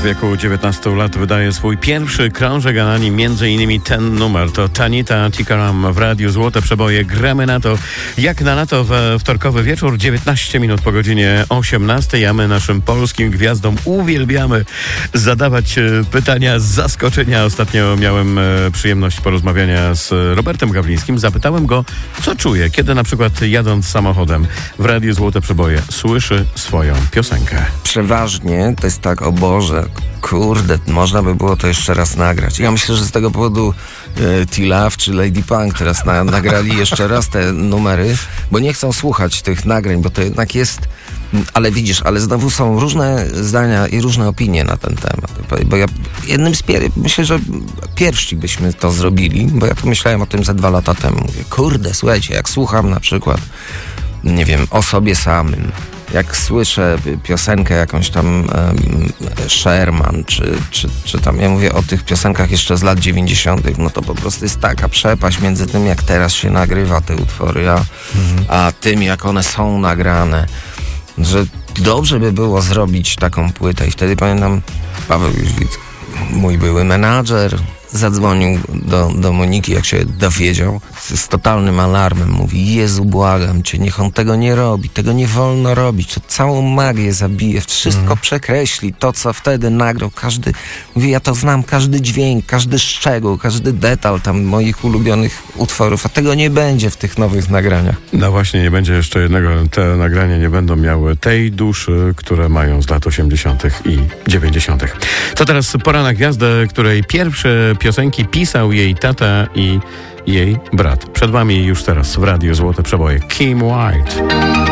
wieku 19 lat wydaje swój pierwszy krążek, a na nim m.in. ten numer. To Tanita Tikaram w Radiu Złote Przeboje. Gramy na to, jak na lato we wtorkowy wieczór, 19 minut po godzinie 18, a my naszym polskim gwiazdom uwielbiamy zadawać pytania z zaskoczenia. Ostatnio miałem przyjemność porozmawiania z Robertem Gawlińskim. Zapytałem go, co czuje, kiedy na przykład jadąc samochodem w Radiu Złote Przeboje słyszy swoją piosenkę. Przeważnie to jest tak, o Boże, kurde, można by było to jeszcze raz nagrać. Ja myślę, że z tego powodu T-Love czy Lady Punk teraz nagrali jeszcze raz te numery, bo nie chcą słuchać tych nagrań, bo to jednak jest... Ale widzisz, ale znowu są różne zdania i różne opinie na ten temat. Bo ja myślę, że pierwsi byśmy to zrobili, bo ja tu myślałem o tym ze 2 lata temu. Mówię, kurde, słuchajcie, jak słucham na przykład, nie wiem, o sobie samym, jak słyszę piosenkę jakąś tam Sherman, czy tam, ja mówię o tych piosenkach jeszcze z lat 90., no to po prostu jest taka przepaść między tym, jak teraz się nagrywa te utwory, a tym, jak one są nagrane, że dobrze by było zrobić taką płytę. I wtedy pamiętam, Paweł Jóźwicz, mój były menadżer, zadzwonił do Moniki, jak się dowiedział, z totalnym alarmem. Mówi, Jezu, błagam cię, niech on tego nie robi, tego nie wolno robić, to całą magię zabije, wszystko przekreśli, to co wtedy nagrał, mówi, ja to znam, każdy dźwięk, każdy szczegół, każdy detal tam moich ulubionych utworów, a tego nie będzie w tych nowych nagraniach. No właśnie, nie będzie jeszcze jednego, te nagrania nie będą miały tej duszy, które mają z lat 80. i 90. To teraz pora na gwiazdę, której pierwsze piosenki pisał jej tata i jej brat. Przed wami już teraz w Radiu Złote Przeboje Kim White.